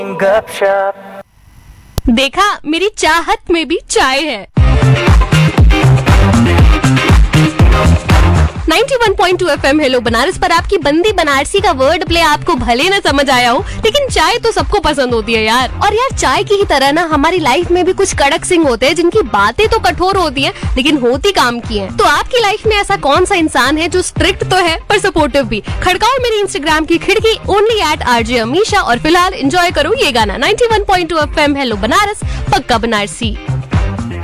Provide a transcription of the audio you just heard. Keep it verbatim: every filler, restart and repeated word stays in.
गपशप। देखा, मेरी चाहत में भी चाय है। इक्यानवे पॉइंट दो एफएम हेलो बनारस पर आपकी बंदी बनारसी का वर्ड प्ले आपको भले न समझ आया हो, लेकिन चाय तो सबको पसंद होती है यार। और यार चाय की ही तरह ना हमारी लाइफ में भी कुछ कड़क सिंह होते हैं जिनकी बातें तो कठोर होती हैं लेकिन होती काम की हैं। तो आपकी लाइफ में ऐसा कौन सा इंसान है जो स्ट्रिक्ट तो है पर सपोर्टिव भी? खड़काओ मेरी इंस्टाग्राम की खिड़की ओनली एट आरजे अमीशा और फिलहाल एंजॉय करो ये गाना। इक्यानवे पॉइंट दो एफएम हेलो बनारस, पक्का बनारसी।